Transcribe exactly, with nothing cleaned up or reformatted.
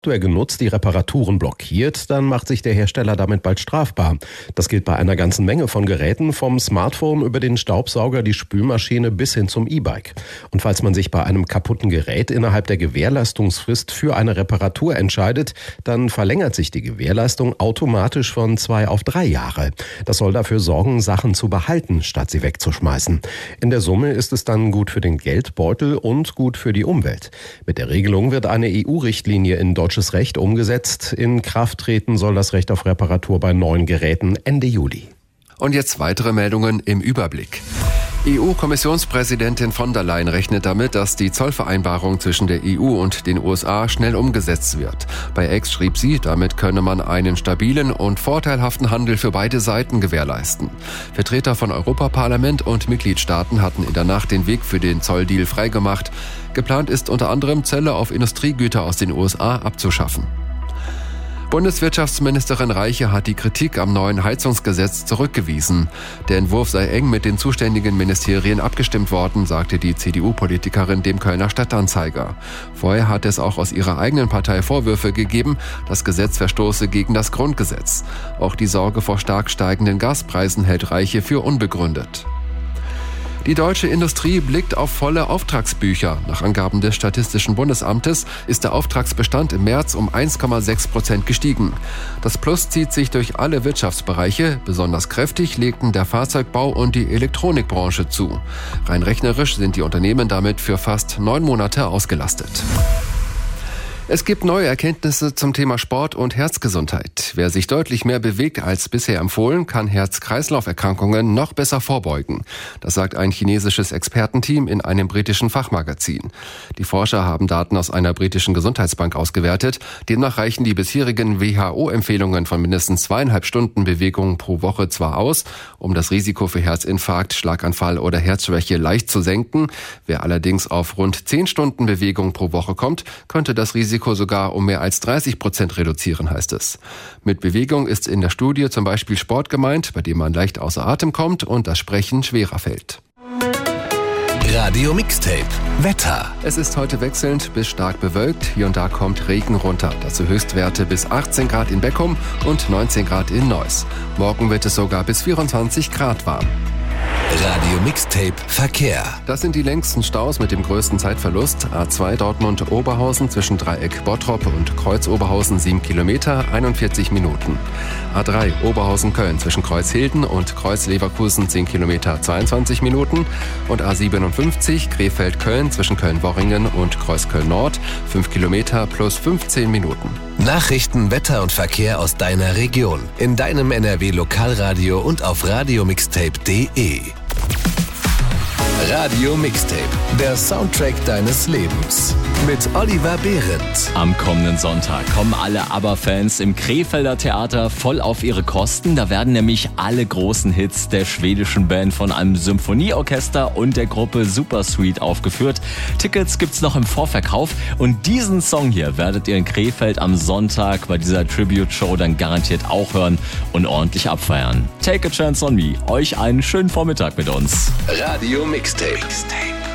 genutzt, die Reparaturen blockiert, dann macht sich der Hersteller damit bald strafbar. Das gilt bei einer ganzen Menge von Geräten, vom Smartphone über den Staubsauger, die Spülmaschine bis hin zum E-Bike. Und falls man sich bei einem kaputten Gerät innerhalb der Gewährleistungsfrist für eine Reparatur entscheidet, dann verlängert sich die Gewährleistung automatisch von zwei auf drei Jahre. Das soll dafür sorgen, Sachen zu behalten, statt sie wegzuschmeißen. In der Summe ist es dann gut für den Geldbeutel und gut für die Umwelt. Mit der Regelung wird eine E U-Richtlinie in Deutschland Recht umgesetzt. In Kraft treten soll das Recht auf Reparatur bei neuen Geräten Ende Juli. Und jetzt weitere Meldungen im Überblick. E U-Kommissionspräsidentin von der Leyen rechnet damit, dass die Zollvereinbarung zwischen der E U und den U S A schnell umgesetzt wird. Bei X schrieb sie, damit könne man einen stabilen und vorteilhaften Handel für beide Seiten gewährleisten. Vertreter von Europaparlament und Mitgliedstaaten hatten in der Nacht den Weg für den Zolldeal freigemacht. Geplant ist unter anderem, Zölle auf Industriegüter aus den U S A abzuschaffen. Bundeswirtschaftsministerin Reiche hat die Kritik am neuen Heizungsgesetz zurückgewiesen. Der Entwurf sei eng mit den zuständigen Ministerien abgestimmt worden, sagte die C D U-Politikerin dem Kölner Stadtanzeiger. Vorher hat es auch aus ihrer eigenen Partei Vorwürfe gegeben, das Gesetz verstoße gegen das Grundgesetz. Auch die Sorge vor stark steigenden Gaspreisen hält Reiche für unbegründet. Die deutsche Industrie blickt auf volle Auftragsbücher. Nach Angaben des Statistischen Bundesamtes ist der Auftragsbestand im März um eins Komma sechs Prozent gestiegen. Das Plus zieht sich durch alle Wirtschaftsbereiche. Besonders kräftig legten der Fahrzeugbau und die Elektronikbranche zu. Rein rechnerisch sind die Unternehmen damit für fast neun Monate ausgelastet. Es gibt neue Erkenntnisse zum Thema Sport und Herzgesundheit. Wer sich deutlich mehr bewegt als bisher empfohlen, kann Herz-Kreislauf-Erkrankungen noch besser vorbeugen. Das sagt ein chinesisches Expertenteam in einem britischen Fachmagazin. Die Forscher haben Daten aus einer britischen Gesundheitsbank ausgewertet. Demnach reichen die bisherigen W H O-Empfehlungen von mindestens zweieinhalb Stunden Bewegung pro Woche zwar aus, um das Risiko für Herzinfarkt, Schlaganfall oder Herzschwäche leicht zu senken. Wer allerdings auf rund zehn Stunden Bewegung pro Woche kommt, könnte das Risiko sogar um mehr als dreißig Prozent reduzieren, heißt es. Mit Bewegung ist in der Studie zum Beispiel Sport gemeint, bei dem man leicht außer Atem kommt und das Sprechen schwerer fällt. Radio Mixtape Wetter. Es ist heute wechselnd bis stark bewölkt. Hier und da kommt Regen runter. Dazu Höchstwerte bis achtzehn Grad in Beckum und neunzehn Grad in Neuss. Morgen wird es sogar bis vierundzwanzig Grad warm. Radio Mixtape Verkehr. Das sind die längsten Staus mit dem größten Zeitverlust. A zwei Dortmund-Oberhausen zwischen Dreieck Bottrop und Kreuz Oberhausen sieben Kilometer, einundvierzig Minuten. A drei Oberhausen-Köln zwischen Kreuz Hilden und Kreuz Leverkusen zehn Kilometer, zweiundzwanzig Minuten. Und A siebenundfünfzig Krefeld-Köln zwischen Köln-Worringen und Kreuz Köln-Nord fünf Kilometer plus fünfzehn Minuten. Nachrichten, Wetter und Verkehr aus deiner Region. In deinem N R W-Lokalradio und auf radiomixtape punkt de. Radio Mixtape, der Soundtrack deines Lebens. Mit Oliver Behrendt. Am kommenden Sonntag kommen alle ABBA-Fans im Krefelder Theater voll auf ihre Kosten. Da werden nämlich alle großen Hits der schwedischen Band von einem Symphonieorchester und der Gruppe Supersweet aufgeführt. Tickets gibt's noch im Vorverkauf und diesen Song hier werdet ihr in Krefeld am Sonntag bei dieser Tribute-Show dann garantiert auch hören und ordentlich abfeiern. Take a chance on me. Euch einen schönen Vormittag mit uns. Radio Mixtape. Mixtape.